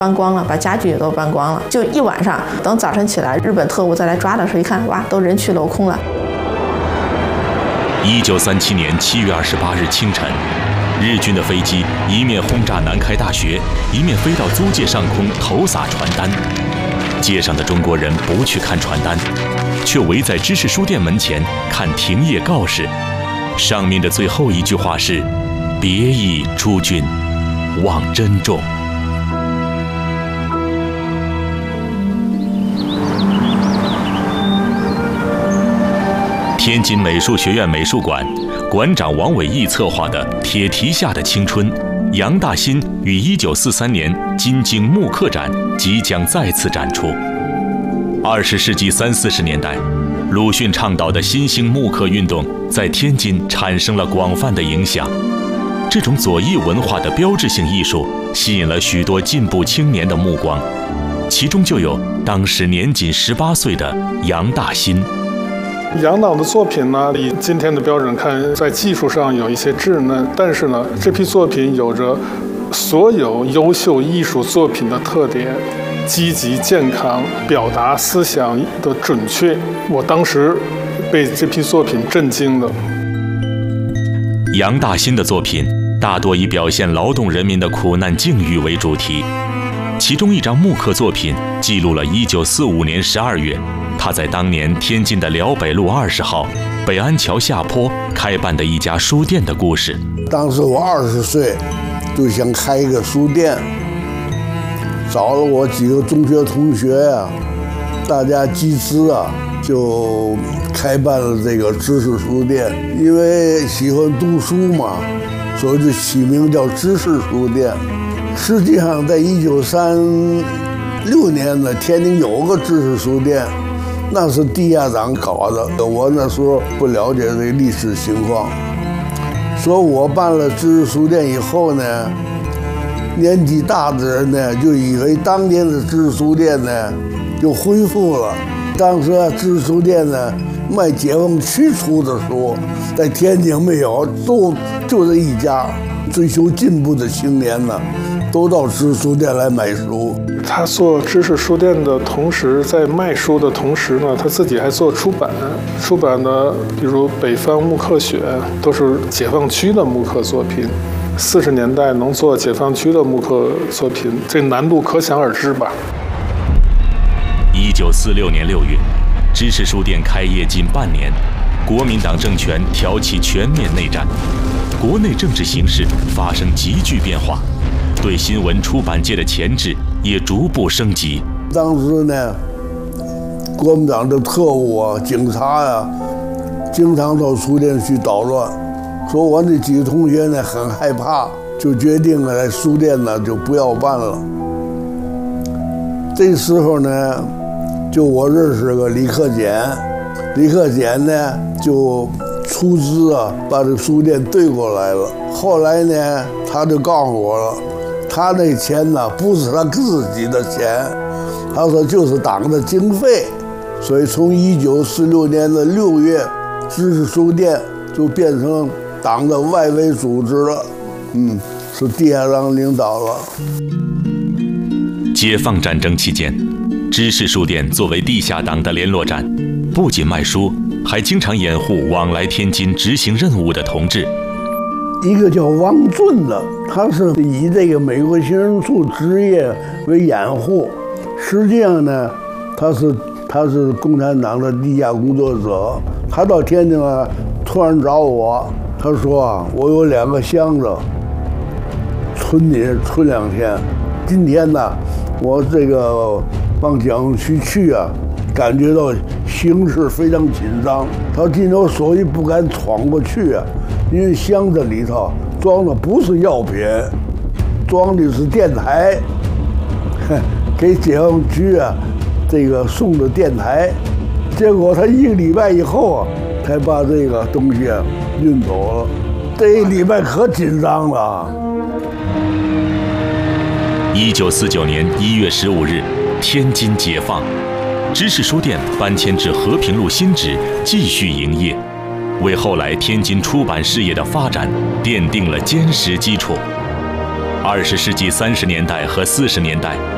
搬光了，把家具也都搬光了。就一晚上，等早晨起来，日本特务再来抓的时候，一看，哇，都人去楼空了。 1937年7月28日清晨，日军的飞机一面轰炸南开大学，一面飞到租界上空投洒传单。街上的中国人不去看传单，却围在知识书店门前看停业告示。上面的最后一句话是：“别意诸君，望珍重。”天津美术学院美术馆馆长王伟义策划的《铁蹄下的青春》杨大新于1943年京津木刻展即将再次展出。20世纪30、40年代，鲁迅倡导的新兴木刻运动在天津产生了广泛的影响。这种左翼文化的标志性艺术吸引了许多进步青年的目光，其中就有当时年仅18岁的杨大新。 杨导的作品呢，以今天的标准看，在技术上有一些稚嫩，但是呢，这批作品有着所有优秀艺术作品的特点：积极、健康，表达思想的准确。我当时被这批作品震惊了。 杨大新的作品大多以表现劳动人民的苦难境遇为主题，其中一张木刻作品记录了1945年12月。他在当年天津的辽北路20号、北安桥下坡开办的一家书店的故事。 当时我20岁，就想开一个书店，找了我几个中学同学呀，大家集资啊，就开办了这个知识书店。因为喜欢读书嘛，所以就起名叫知识书店。实际上，在1936年呢，天津有个知识书店。那是地下党搞的，我那时候不了解这个历史情况。说我办了知识书店以后呢，年纪大的人呢就以为当年的知识书店呢就恢复了。当时知识书店呢卖解放区出的书，在天津没有，就这一家。追求进步的青年呢，都到知识书店来买书。 他做知识书店的同时，在卖书的同时呢，他自己还做出版。出版的，比如《北方木刻选》，都是解放区的木刻作品。40年代能做解放区的木刻作品，这难度可想而知吧。 1946年6月，知识书店开业近半年，国民党政权挑起全面内战，国内政治形势发生急剧变化，对新闻出版界的钳制也逐步升级。 当时呢，国民党的特务啊、警察呀，经常到书店去捣乱。说我那几个同学呢很害怕，就决定了书店呢就不要办了。这时候呢，就我认识个李克俭，李克俭呢就出资啊把这书店对过来了。后来呢，他就告诉我了。他那钱呢，不是他自己的钱，他说就是党的经费，所以从1946年的6月，知识书店就变成党的外围组织了，是地下党领导了。 解放战争期间，知识书店作为地下党的联络站，不仅卖书，还经常掩护往来天津执行任务的同志。 一个叫王俊的，他是以这个美国行政处职业为掩护，实际上呢，他是共产党的地下工作者。他到天津啊，突然找我，他说啊，我有2个箱子，存2天。今天呢，我这个往解放区去啊，感觉到形势非常紧张。他今天所以不敢闯过去啊。因为箱子里头装的不是药品，装的是电台，给解放区啊这个送的电台。结果他1个礼拜以后啊，才把这个东西啊运走了。这1礼拜可紧张了。 1949年1月15日，天津解放，知识书店搬迁至和平路新址，继续营业。为后来天津出版事业的发展奠定了坚实基础。20世纪30年代和40年代，